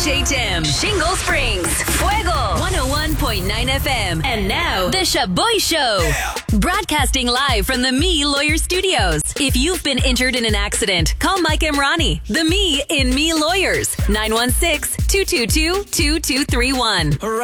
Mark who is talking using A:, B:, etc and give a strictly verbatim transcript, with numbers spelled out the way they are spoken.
A: J Tim, Shingle Springs, Fuego, one oh one point nine F M. And now, The Shaboy Show. Yeah. Broadcasting live from the Me Lawyer Studios. If you've been injured in an accident, call Mike and Ronnie, the Me in Me Lawyers, nine one six, two two two, two two three one.